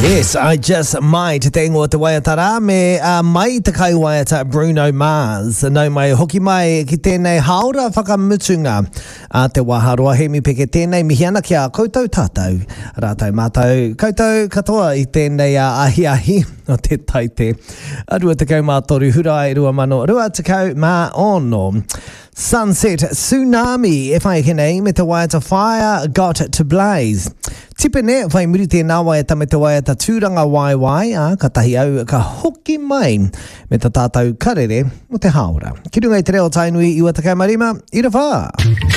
Yes, I just might te ingoa te waiatara me mai te kai waiata Bruno Mars. Nau mai hoki mai ki tēnei haora whakamutunga a te waharoa he mi peke tēnei mihiana ki a koutou tātou. Rātou mātou koutou katoa i tēnei ahi ahi o te taite. Arua te kau mā toru hurai rua mano rua te kau mā ono. Sunset Tsunami e whai kenei me te waiata Fire Got to Blaze. Tipene whai muri tēnā waiata me te waiata tūranga waiwai ka tahi au ka hoki mai me te tātou karere mo te haora. Ki runga i te reo tainui i wata kai marima, i ra whā.